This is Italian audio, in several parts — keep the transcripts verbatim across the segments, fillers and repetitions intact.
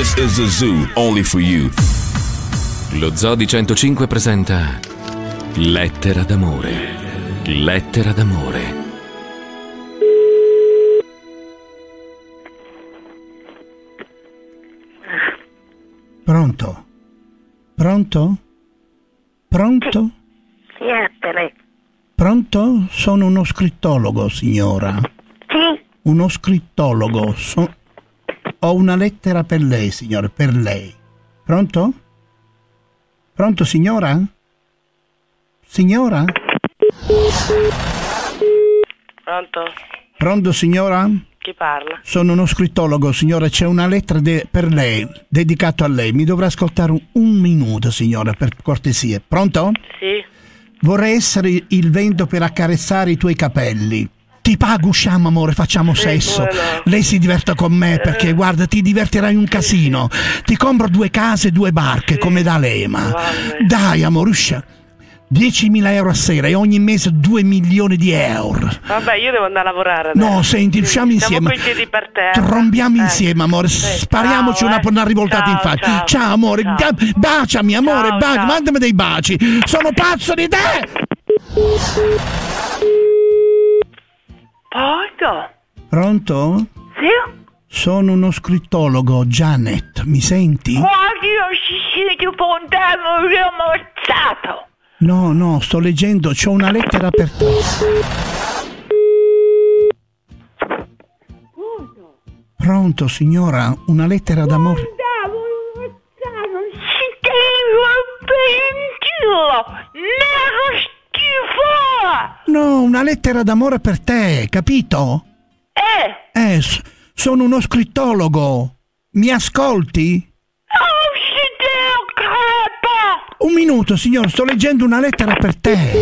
This is a zoo only for you. Lo Zoo di centocinque presenta Lettera d'amore. Lettera d'amore. Pronto? Pronto? Pronto? Chi è te? Pronto? Sono uno scrittologo, signora. Sì? Uno scrittologo. So- Ho una lettera per lei, signore, per lei. Pronto? Pronto, signora? Signora? Pronto? Pronto, signora? Chi parla? Sono uno scrittologo, signora. C'è una lettera de- per lei, dedicato a lei. Mi dovrà ascoltare un, un minuto, signora, per cortesia. Pronto? Sì? Vorrei essere il vento per accarezzare i tuoi capelli. Ti pago, usciamo, amore, facciamo Sì, sesso. come no. Lei si diverta con me perché, guarda, ti divertirai un casino. Ti compro due case e due barche, Sì. come da Lema. Vabbè. Dai, amore, uscia. diecimila euro a sera e ogni mese due milioni di euro. Vabbè, io devo andare a lavorare adesso. No, senti, Sì, usciamo siamo insieme. coi piedi per terra. Trombiamo Eh. insieme, amore. Sì, Spariamoci ciao, una, eh. una rivoltata Ciao, in faccia. ciao. Ciao, amore. Ciao. Da- baciami, amore. Ciao, baci. ciao. Mandami dei baci. Sono pazzo di te. Pronto? Pronto? Sì? Sono uno scrittologo, Janet. Mi senti? Guardi, non si sente un pontello, io ammazzato. No, no, sto leggendo. C'ho una lettera per te. Pronto, signora? Una lettera d'amore. Non si deve pentire, nero schifo. No, una lettera d'amore per te, capito? Eh, Eh, s- sono uno scrittologo. Mi ascolti? non si deve crepa. Un minuto, signor, sto leggendo una lettera per te.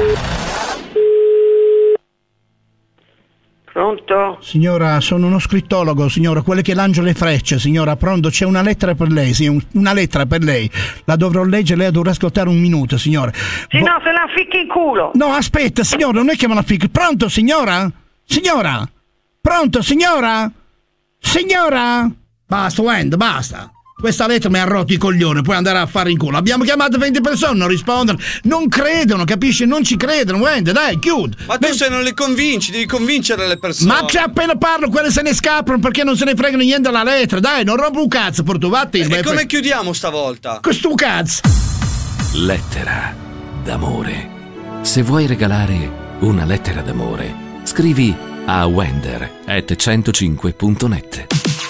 Pronto? Signora, sono uno scrittologo, signora, quello che lancia le frecce, signora. Pronto, c'è una lettera per lei, sì, un- una lettera per lei. La dovrò leggere, lei dovrà ascoltare un minuto, signora. Sì, Vo- no, se la ficchi in culo. No, aspetta, signora, non è che me la fico. Pronto, signora? Signora? Pronto, signora? Signora? Basta, Wend, basta. Questa lettera mi ha rotto i coglioni, puoi andare a fare in culo. Abbiamo chiamato venti persone, non rispondono. Non credono, capisci? Non ci credono, Wend, dai, chiudi. Ma tu Beh, se non le convinci, devi convincere le persone. Ma c'è appena parlo, quelle se ne scappano perché non se ne fregano niente della lettera. Dai, non rompo un cazzo, per tu, vatti. E come chiudiamo stavolta? Questo cazzo. Lettera d'amore. Se vuoi regalare una lettera d'amore, scrivi a wender at centocinque punto net.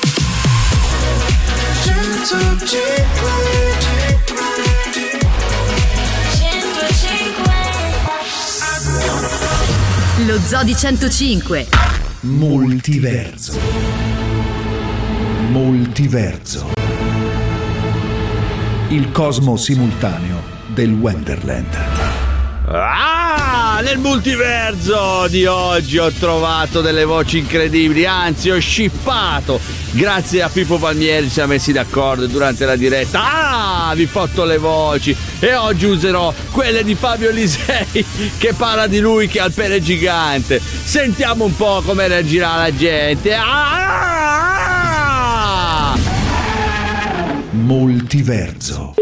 Lo Zoo di centocinque. Multiverso. Multiverso. Il cosmo simultaneo del Wonderland. Ah, nel multiverso di oggi ho trovato delle voci incredibili, anzi ho shippato. Grazie a Pippo Palmieri ci siamo messi d'accordo durante la diretta. Ah, vi fotto le voci e oggi userò quelle di Fabio Lisei che parla di lui che ha il pene gigante. Sentiamo un po' come reagirà la gente. Ah! Multiverso.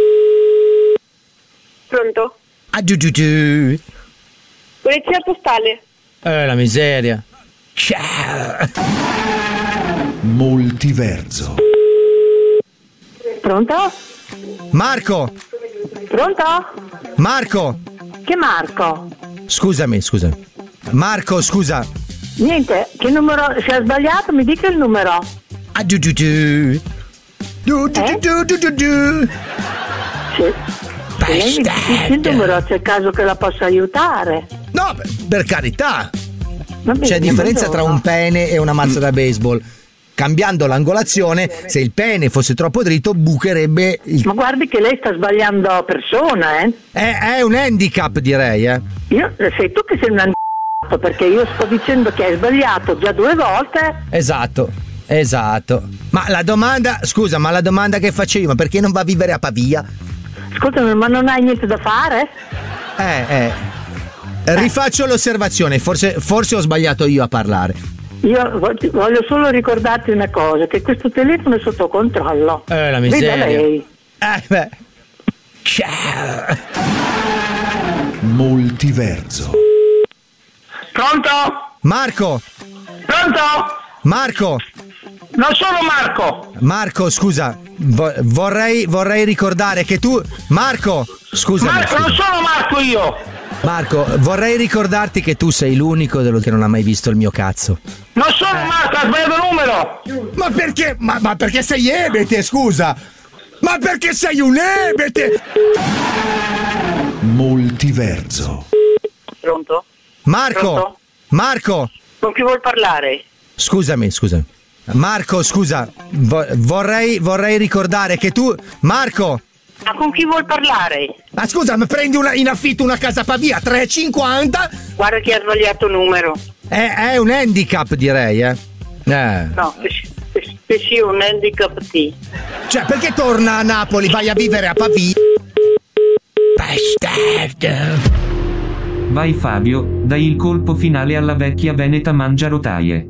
Pronto? Ah, giù, giù, giù. Polizia postale. Eh, la miseria. Ciao. Multiverso. Pronto? Marco! Pronto? Marco! Che Marco? Scusami, scusami. Marco, scusa. Niente, che numero? Se ha sbagliato mi dica il numero. Ah, giù, giù, giù. Giù, giù, Eh? giù, giù, giù, giù. Se, se lei mi dice il numero c'è caso che la possa aiutare. No, per carità. Va bene, C'è differenza tra buongiorno. un pene e una mazza da baseball. Cambiando l'angolazione, se il pene fosse troppo dritto, bucherebbe il... Ma guardi che lei sta sbagliando persona, eh? È, è un handicap, direi, eh. Io, sei tu che sei un handicap, perché io sto dicendo che hai sbagliato già due volte. Esatto, esatto. Ma la domanda, scusa, ma la domanda che facevo, ma perché non va a vivere a Pavia? Scusami, ma non hai niente da fare? Eh, eh. Rifaccio l'osservazione, forse, forse ho sbagliato io a parlare. Io voglio, voglio solo ricordarti una cosa, che questo telefono è sotto controllo. Eh, la miseria. Veda lei. Eh, beh. Ciao. Multiverso. Pronto? Marco! Pronto? Marco! Non sono Marco! Marco, scusa, vo- vorrei, vorrei ricordare che tu... Marco! Scusami. Marco, non sono Marco io! Marco, vorrei ricordarti che tu sei l'unico dello che non ha mai visto il mio cazzo. Non sono Marco, ha sbagliato numero! Ma perché? Ma, ma perché sei ebete, scusa? Ma perché sei un ebete? Multiverso. Pronto? Marco! Pronto? Marco! Con chi vuol parlare? Scusami, scusami. Marco, scusa, vo- vorrei, vorrei ricordare che tu... Marco! Ma con chi vuol parlare? Ma scusa, ma prendi una, in affitto una casa a Pavia, tre e cinquanta? Guarda che ha sbagliato numero. È, è un handicap, direi, eh. eh. No, se sì, un handicap sì. Cioè, perché torna a Napoli, vai a vivere a Pavia? Bastardo! Vai Fabio, dai il colpo finale alla vecchia veneta mangiarotaie.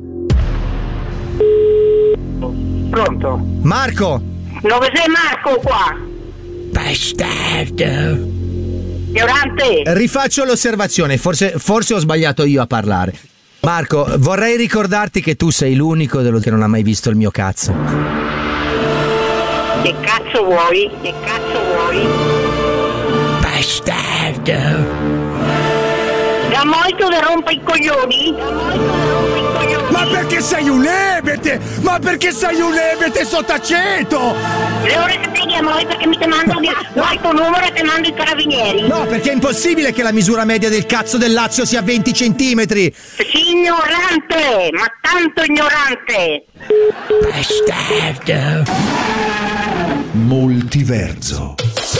Pronto? Marco! Dove sei Marco qua? Bastardo! Ignorante! Rifaccio l'osservazione, forse, forse ho sbagliato io a parlare. Marco, vorrei ricordarti che tu sei l'unico dello che non ha mai visto il mio cazzo. Che cazzo vuoi? Che cazzo vuoi? Bastardo! Da molto le rompa i coglioni? Da molto le rompa i coglioni? Ma perché sei un ebete? Ma perché sei un ebete sottaceto? Le ore che preghi a noi perché mi te mando il tuo numero e te mando i carabinieri. No, perché è impossibile che la misura media del cazzo del Lazio sia venti centimetri. Sì, ignorante, ma tanto ignorante. Bastardo. Multiverso.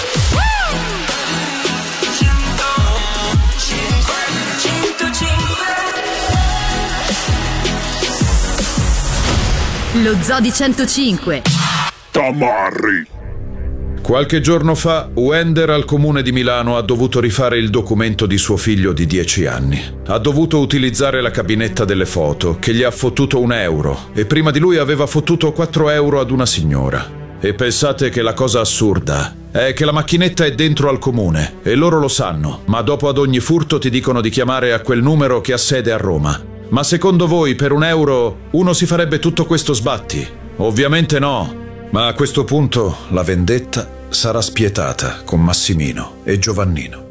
Lo Zoo di centocinque. Tamarri. Qualche giorno fa, Wender al comune di Milano ha dovuto rifare il documento di suo figlio di dieci anni. Ha dovuto utilizzare la cabinetta delle foto, che gli ha fottuto un euro, e prima di lui aveva fottuto quattro euro ad una signora. E pensate che la cosa assurda è che la macchinetta è dentro al comune, e loro lo sanno, ma dopo ad ogni furto ti dicono di chiamare a quel numero che ha sede a Roma. Ma secondo voi per un euro uno si farebbe tutto questo sbatti? Ovviamente no. Ma a questo punto la vendetta sarà spietata con Massimino e Giovannino.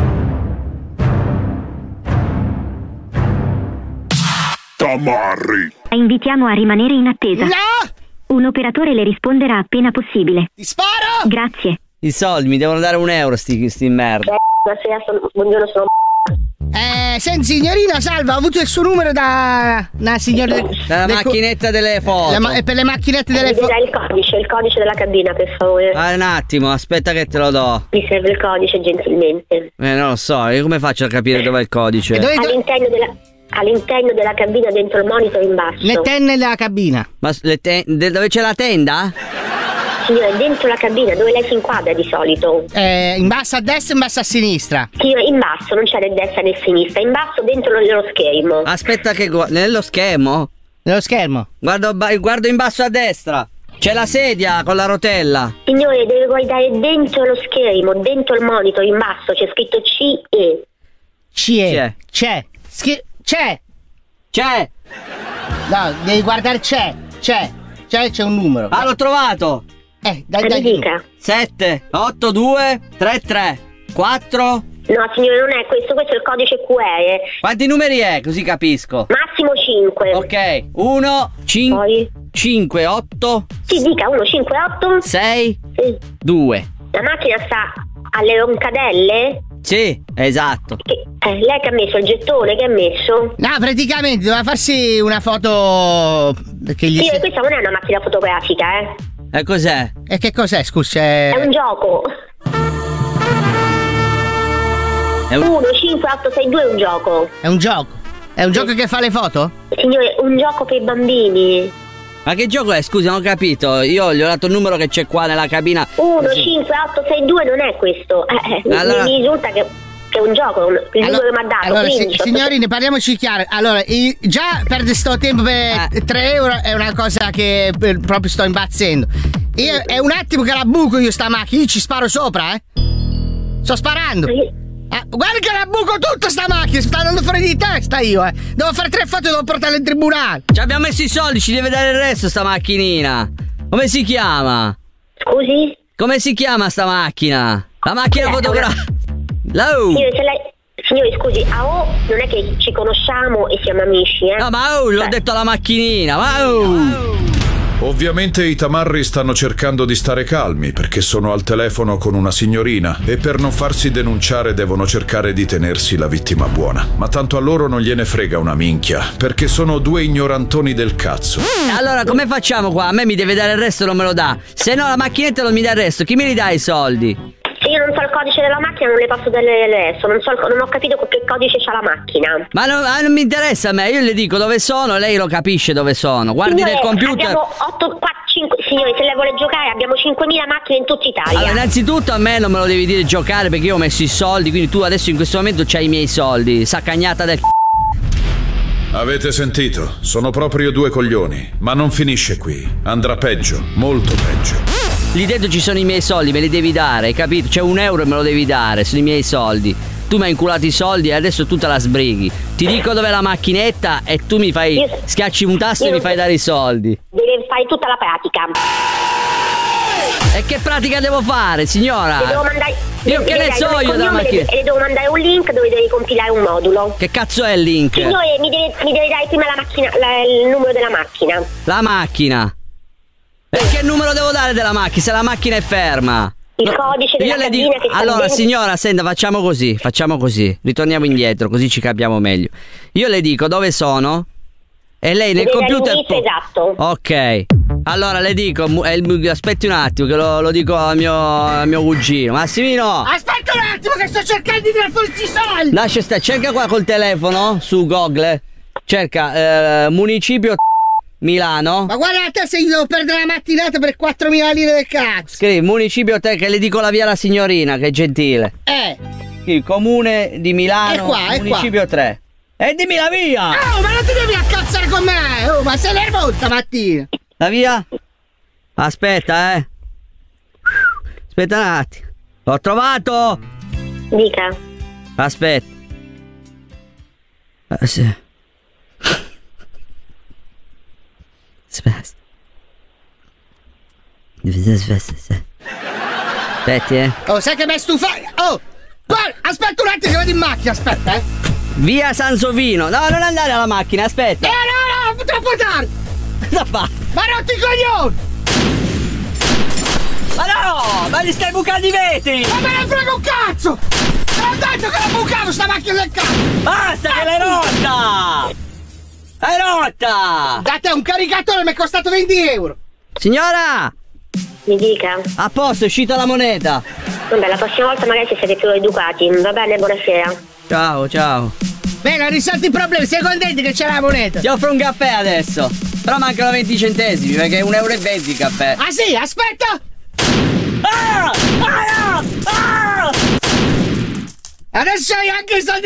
Tamarri. La invitiamo a rimanere in attesa. No! Un operatore le risponderà appena possibile. Ti sparo! Grazie. I soldi, mi devono dare un euro sti, sti merda. Buongiorno, sono Eh, senti signorina, salva, ho avuto il suo numero da una signora dalla del macchinetta co- delle foto. la ma- per le macchinette delle foto. il codice, il codice della cabina, per favore. Ah, un attimo, aspetta che te lo do. Mi serve il codice, gentilmente. Eh, non lo so, io come faccio a capire dov'è il codice? Dove- All'interno della, all'interno della cabina, dentro il monitor in basso. Le tende della cabina. Ma le te- de- dove c'è la tenda? Signore, dentro la cabina, dove lei si inquadra di solito? Eh, in basso a destra e in basso a sinistra. Signore, in basso, non c'è né destra né sinistra, in basso dentro nello schermo. Aspetta che gu- nello schermo? Nello schermo. Guardo, ba- guardo in basso a destra. C'è la sedia con la rotella. Signore, deve guardare dentro lo schermo, dentro il monitor in basso, c'è scritto C E. C'è. C'è. Schi- c'è. C'è. No, devi guardare c'è. C'è. C'è, c'è un numero. Ah, l'ho trovato. Eh, dai, Mi dai. dica. sette otto due tre tre quattro. No, signore, non è questo, questo è il codice Q R. Quanti numeri è? Così capisco. Massimo cinque. Ok, uno, cinque, otto. Sì, dica, uno, cinque, otto. sei, Sì. due. La macchina sta alle roncadelle? Sì, esatto. Che, eh, lei che ha messo il gettone, che ha messo? No, praticamente doveva farsi una foto che gli Sì, si- questa non è una macchina fotografica, eh. E cos'è? E che cos'è, scusa? È... È un gioco. È un... uno, cinque, otto, sei, due è un gioco. È un gioco. È un gioco che fa le foto? Signore, un gioco per i bambini. Ma che gioco è? Scusi, non ho capito. Io gli ho dato il numero che c'è qua nella cabina. uno, cinque, otto, sei, due non è questo. Eh, eh, Allora- mi risulta che... che è un gioco, il allora, numero che mi ha dato. Allora, quindi, si, signorine, parliamoci chiaro. Allora, i, già perdere sto tempo per eh. tre euro è una cosa che per, proprio sto impazzendo. Io è un attimo che la buco io sta macchina, io ci sparo sopra, eh. Sto sparando. Ah, guarda che la buco tutta sta macchina, sta andando fuori di testa io, eh. Devo fare tre foto e devo portarle in tribunale. Ci abbiamo messo i soldi, ci deve dare il resto sta macchinina. Come si chiama? Scusi? Come si chiama sta macchina? La macchina fotografica. La U. Signore, se lei... Signori, scusi, a O non è che ci conosciamo e siamo amici, eh? No, ma oh, l'ho cioè. detto alla macchinina, ma oh. Ovviamente i tamarri stanno cercando di stare calmi perché sono al telefono con una signorina e per non farsi denunciare devono cercare di tenersi la vittima buona. Ma tanto a loro non gliene frega una minchia perché sono due ignorantoni del cazzo. Allora come facciamo qua? A me mi deve dare il resto, non me lo dà. Se no la macchinetta non mi dà il resto, chi me li dà i soldi? Io non so il codice della macchina, non le posso dare adesso, non, so il, non ho capito che codice c'ha la macchina. Ma non, ma non mi interessa a me, io le dico dove sono, lei lo capisce dove sono. Guardi signore, nel computer. Abbiamo otto, quattro, cinque, signori, se lei vuole giocare abbiamo cinquemila macchine in tutta Italia. Allora, innanzitutto a me non me lo devi dire giocare perché io ho messo i soldi, quindi tu adesso in questo momento c'hai i miei soldi, saccagnata del c***o. Avete sentito? Sono proprio due coglioni, ma non finisce qui. Andrà peggio, molto peggio. Lì dentro ci sono i miei soldi, me li devi dare, hai capito? C'è un euro e me lo devi dare, sono i miei soldi. Tu mi hai inculato i soldi e adesso tu te la sbrighi. Ti dico dov'è la macchinetta e tu mi fai io, schiacci un tasto e mi fai dare i soldi. Devi fare tutta la pratica. E che pratica devo fare, signora? Le devo mandare, io le, che le ne so io della macchina? E le devo mandare un link dove devi compilare un modulo. Che cazzo è il link? Signore, mi deve, mi deve dare prima la macchina, la, il numero della macchina. La macchina? E che numero devo dare della macchina se la macchina è ferma? Il no, codice della cabina dico, che sta allora dentro. Signora, senta, facciamo così, facciamo così. Ritorniamo indietro, così ci capiamo meglio. Io le dico dove sono e lei nel computer po- esatto. Ok. Allora le dico, il, aspetti un attimo che lo, lo dico al mio, al mio cugino. Massimino! Aspetta un attimo che sto cercando di tirare fuori i soldi! Lascia stare, cerca qua col telefono su Google. Cerca eh, municipio Milano. Ma guarda te se io devo perdere la mattinata per quattromila lire del cazzo. Scrivi municipio te che le dico la via alla signorina che è gentile. Eh. Scrivi comune di Milano. È qua, è municipio qua. tre. E dimmi la via. Oh, ma non ti devi accazzare con me. Oh, ma sei nervoso stamattina. La via? Aspetta, eh. Aspetta un attimo. L'ho trovato. Dica. Aspetta. Ah, sì. Aspetta. Aspetti, eh. Oh, sai che mi hai stufato? Oh, guarda, aspetta un attimo che vado in macchina, aspetta, eh. Via Sansovino. No, non andare alla macchina, aspetta. Eh, no, no, troppo tardi. Cosa fa? Ma rotti i coglioni! Ma no, ma li stai bucando i vetri! Ma me ne frega un cazzo! Te l'ho detto che l'ho bucato sta macchina del cazzo! Basta che l'hai rotta! L'hai rotta! Da te un caricatore mi è costato venti euro! Signora! Mi dica. A posto, è uscita la moneta. Vabbè, la prossima volta magari se siete più educati. Va bene, buonasera. Ciao, ciao. Bene, ho risolto i problemi, sei contenti che c'è la moneta? Ti offro un caffè adesso. Però mancano venti centesimi perché è un euro e venti il caffè. Ah sì, aspetta! Ah! Ah! Ah! Adesso hai anche i soldi